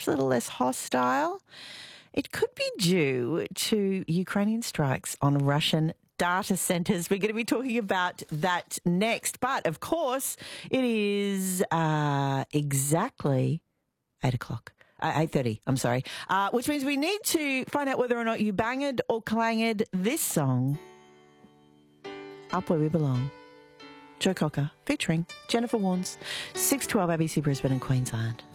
perhaps a little less hostile. It could be due to Ukrainian strikes on Russian data centers. We're going to be talking about that next. But, of course, it is exactly 8 o'clock. 8:30, I'm sorry. Which means we need to find out whether or not you banged or clanged this song, Up Where We Belong. Joe Cocker featuring Jennifer Warnes, 612 ABC Brisbane and Queensland.